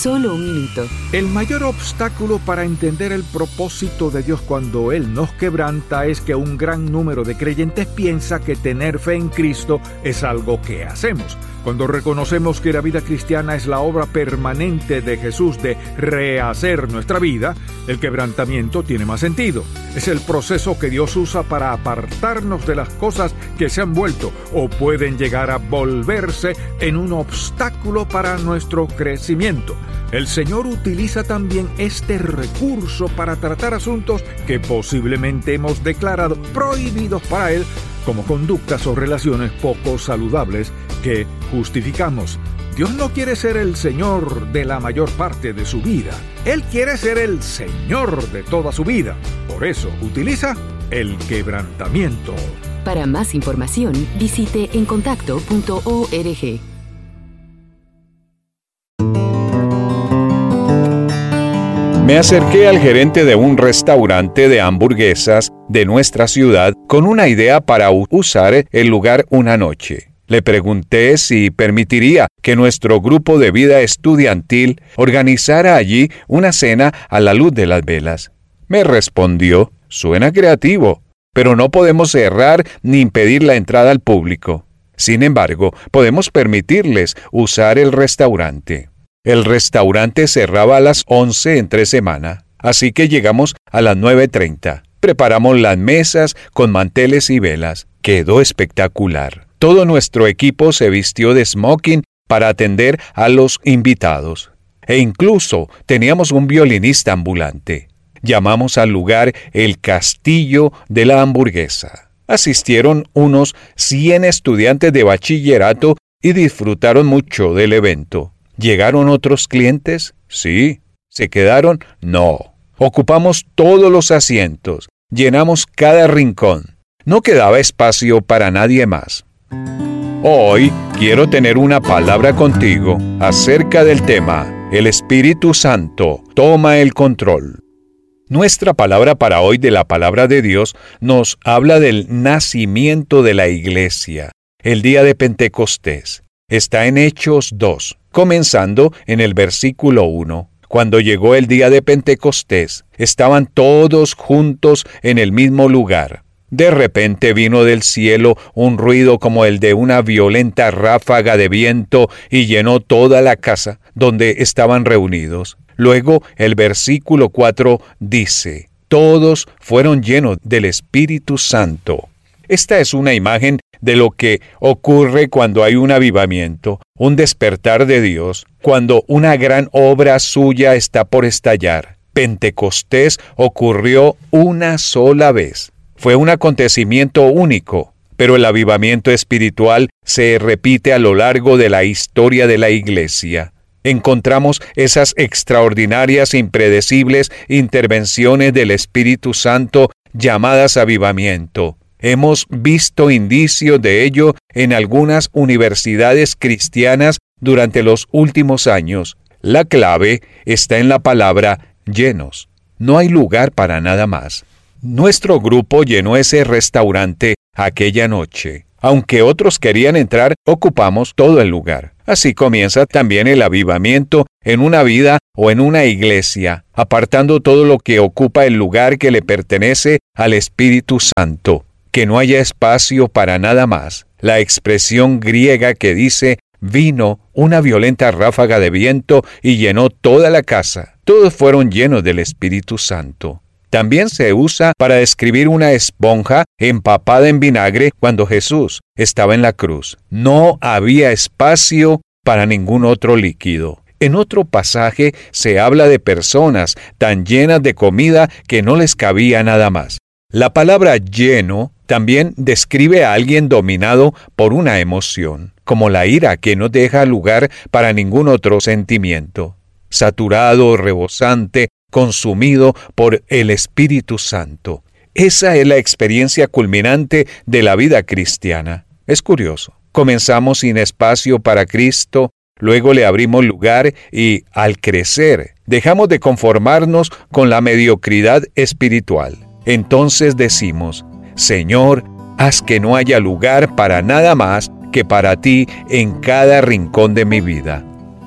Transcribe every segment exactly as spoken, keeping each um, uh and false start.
solo un minuto. El mayor obstáculo para entender el propósito de Dios cuando Él nos quebranta es que un gran número de creyentes piensa que tener fe en Cristo es algo que hacemos. Cuando reconocemos que la vida cristiana es la obra permanente de Jesús de rehacer nuestra vida, el quebrantamiento tiene más sentido. Es el proceso que Dios usa para apartarnos de las cosas que se han vuelto o pueden llegar a volverse en un obstáculo para nuestro crecimiento. El Señor utiliza también este recurso para tratar asuntos que posiblemente hemos declarado prohibidos para Él, como conductas o relaciones poco saludables que justificamos. Dios no quiere ser el Señor de la mayor parte de su vida. Él quiere ser el Señor de toda su vida. Por eso utiliza el quebrantamiento. Para más información, visite encontacto punto org. Me acerqué al gerente de un restaurante de hamburguesas de nuestra ciudad con una idea para usar el lugar una noche. Le pregunté si permitiría que nuestro grupo de vida estudiantil organizara allí una cena a la luz de las velas. Me respondió, suena creativo, pero no podemos cerrar ni impedir la entrada al público. Sin embargo, podemos permitirles usar el restaurante. El restaurante cerraba a las once entre semana, así que llegamos a las nueve treinta. Preparamos las mesas con manteles y velas. Quedó espectacular. Todo nuestro equipo se vistió de smoking para atender a los invitados. E incluso teníamos un violinista ambulante. Llamamos al lugar el Castillo de la Hamburguesa. Asistieron unos cien estudiantes de bachillerato y disfrutaron mucho del evento. ¿Llegaron otros clientes? Sí. ¿Se quedaron? No. Ocupamos todos los asientos. Llenamos cada rincón. No quedaba espacio para nadie más. Hoy quiero tener una palabra contigo acerca del tema El Espíritu Santo toma el control. Nuestra palabra para hoy de la palabra de Dios nos habla del nacimiento de la iglesia, el día de Pentecostés. Está en Hechos dos, comenzando en el versículo uno. Cuando llegó el día de Pentecostés, estaban todos juntos en el mismo lugar. De repente vino del cielo un ruido como el de una violenta ráfaga de viento y llenó toda la casa donde estaban reunidos. Luego el versículo cuatro dice, todos fueron llenos del Espíritu Santo. Esta es una imagen de lo que ocurre cuando hay un avivamiento, un despertar de Dios, cuando una gran obra suya está por estallar. Pentecostés ocurrió una sola vez. Fue un acontecimiento único, pero el avivamiento espiritual se repite a lo largo de la historia de la iglesia. Encontramos esas extraordinarias, impredecibles intervenciones del Espíritu Santo llamadas avivamiento. Hemos visto indicios de ello en algunas universidades cristianas durante los últimos años. La clave está en la palabra llenos. No hay lugar para nada más. Nuestro grupo llenó ese restaurante aquella noche. Aunque otros querían entrar, ocupamos todo el lugar. Así comienza también el avivamiento en una vida o en una iglesia, apartando todo lo que ocupa el lugar que le pertenece al Espíritu Santo. Que no haya espacio para nada más. La expresión griega que dice, vino una violenta ráfaga de viento y llenó toda la casa. Todos fueron llenos del Espíritu Santo. También se usa para describir una esponja empapada en vinagre cuando Jesús estaba en la cruz. No había espacio para ningún otro líquido. En otro pasaje se habla de personas tan llenas de comida que no les cabía nada más. La palabra lleno también describe a alguien dominado por una emoción, como la ira que no deja lugar para ningún otro sentimiento. Saturado, rebosante, consumido por el Espíritu Santo. Esa es la experiencia culminante de la vida cristiana. Es curioso. Comenzamos sin espacio para Cristo, luego le abrimos lugar y, al crecer, dejamos de conformarnos con la mediocridad espiritual. Entonces decimos, Señor, haz que no haya lugar para nada más que para ti en cada rincón de mi vida.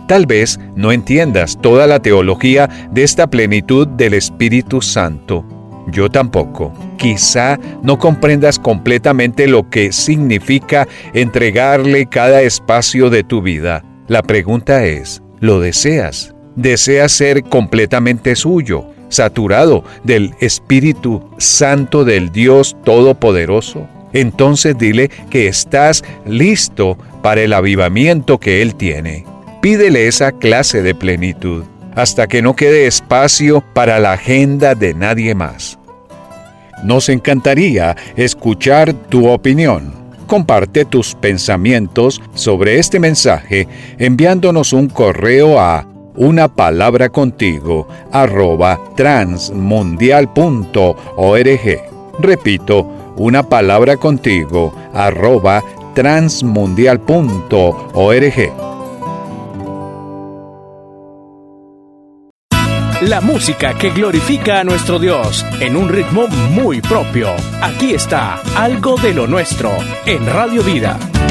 Tal vez no entiendas toda la teología de esta plenitud del Espíritu Santo. Yo tampoco. Quizá no comprendas completamente lo que significa entregarle cada espacio de tu vida. La pregunta es, ¿lo deseas? ¿Deseas ser completamente suyo, saturado del Espíritu Santo del Dios Todopoderoso? Entonces dile que estás listo para el avivamiento que Él tiene. Pídele esa clase de plenitud, hasta que no quede espacio para la agenda de nadie más. Nos encantaría escuchar tu opinión. Comparte tus pensamientos sobre este mensaje enviándonos un correo a una palabra contigo arroba transmundial punto org. Repito, una palabra contigo arroba transmundial punto org. La música que glorifica a nuestro Dios en un ritmo muy propio. Aquí está Algo de lo Nuestro en Radio Vida.